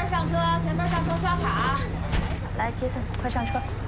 上车，前面上车刷卡。 来，杰森，快上车。